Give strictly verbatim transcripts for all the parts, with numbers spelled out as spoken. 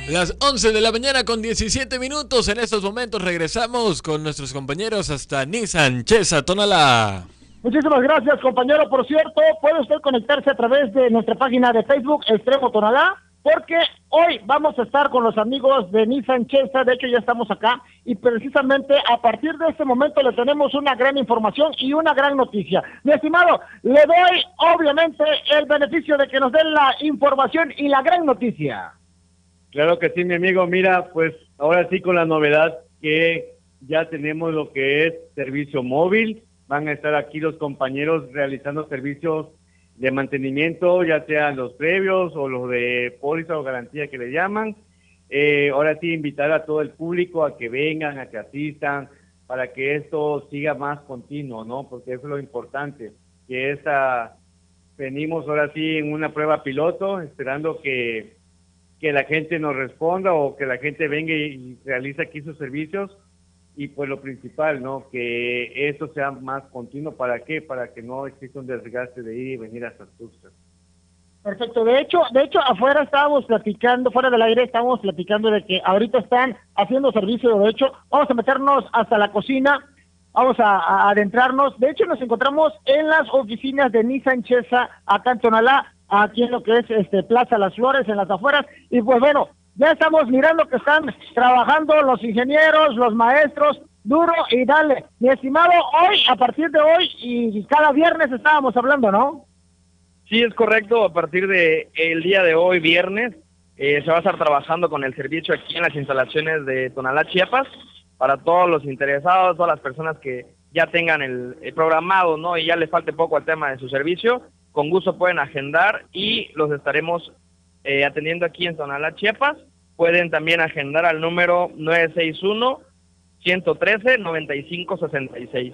Las once de la mañana con diecisiete minutos. En estos momentos regresamos con nuestros compañeros hasta Nissan Chesa, Tonalá. Muchísimas gracias, compañero. Por cierto, puede usted conectarse a través de nuestra página de Facebook, Extremo Tonalá, porque hoy vamos a estar con los amigos de Nissan Chesa. De hecho, ya estamos acá y precisamente a partir de este momento le tenemos una gran información y una gran noticia. Mi estimado, le doy obviamente el beneficio de que nos den la información y la gran noticia. Claro que sí, mi amigo. Mira, pues ahora sí con la novedad que ya tenemos lo que es servicio móvil. Van a estar aquí los compañeros realizando servicios de mantenimiento, ya sean los previos o los de póliza o garantía que le llaman. Eh, ahora sí invitar a todo el público a que vengan, a que asistan, para que esto siga más continuo, ¿no? Porque eso es lo importante, que esta, venimos ahora sí en una prueba piloto, esperando que, que la gente nos responda o que la gente venga y, y realice aquí sus servicios. Y pues lo principal, ¿no? Que esto sea más continuo. ¿Para qué? Para que no exista un desgaste de ir y venir hasta Tuxtla. Perfecto. De hecho, de hecho, afuera estábamos platicando, fuera del aire estábamos platicando de que ahorita están haciendo servicio. De hecho, vamos a meternos hasta la cocina, vamos a, a adentrarnos. De hecho, nos encontramos en las oficinas de Nissan Chesa, acá en Tonalá, aquí en lo que es este Plaza Las Flores, en las afueras. Y pues bueno, ya estamos mirando que están trabajando los ingenieros, los maestros, duro y dale. Mi estimado, hoy, a partir de hoy y cada viernes estábamos hablando, ¿no? Sí, es correcto. A partir de el día de hoy, viernes, eh, se va a estar trabajando con el servicio aquí en las instalaciones de Tonalá, Chiapas, para todos los interesados, todas las personas que ya tengan el, el programado, ¿no? Y ya les falte poco al tema de su servicio, con gusto pueden agendar y los estaremos Eh, atendiendo aquí en Tonalá, Chiapas. Pueden también agendar al número nueve seis uno, uno uno tres, nueve cinco seis seis.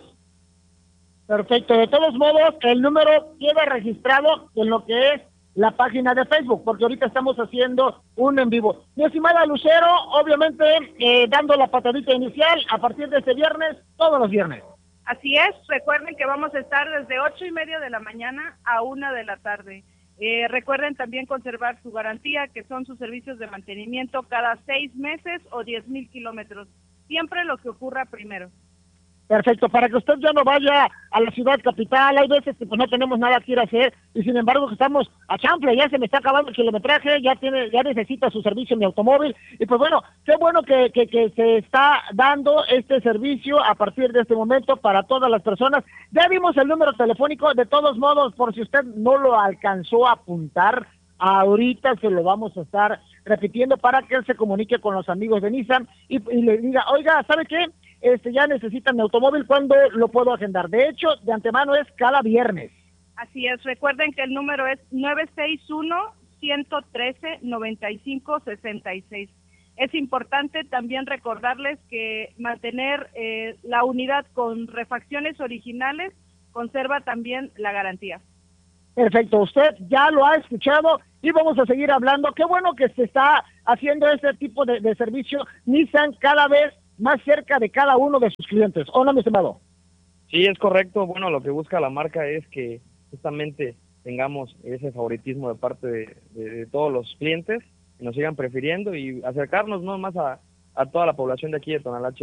Perfecto. De todos modos, el número queda registrado en lo que es la página de Facebook, porque ahorita estamos haciendo un en vivo. Mi estimada Lucero, obviamente eh, dando la patadita inicial a partir de este viernes, todos los viernes. Así es, recuerden que vamos a estar desde ocho y media de la mañana a una de la tarde. Eh, recuerden también conservar su garantía, que son sus servicios de mantenimiento cada seis meses o diez mil kilómetros. Siempre lo que ocurra primero. Perfecto, para que usted ya no vaya a la ciudad capital. Hay veces que pues no tenemos nada que ir a hacer y sin embargo que estamos a chanfle, ya se me está acabando el kilometraje, ya tiene, ya necesita su servicio mi automóvil y pues bueno, qué bueno que, que, que se está dando este servicio a partir de este momento para todas las personas. Ya vimos el número telefónico, de todos modos, por si usted no lo alcanzó a apuntar, ahorita se lo vamos a estar repitiendo para que él se comunique con los amigos de Nissan y, y le diga, oiga, ¿sabe qué? Este, ya necesitan mi automóvil, ¿cuándo lo puedo agendar? De hecho, de antemano es cada viernes. Así es, recuerden que el número es nueve seis uno, uno uno tres, nueve cinco seis seis. Es importante también recordarles que mantener eh, la unidad con refacciones originales conserva también la garantía. Perfecto, usted ya lo ha escuchado y vamos a seguir hablando. Qué bueno que se está haciendo este tipo de, de servicio Nissan cada vez más cerca de cada uno de sus clientes. ¿O no, mi estimado? Sí, es correcto. Bueno, lo que busca la marca es que justamente tengamos ese favoritismo de parte de, de, de todos los clientes, que nos sigan prefiriendo y acercarnos no más a, a toda la población de aquí de Tonalá.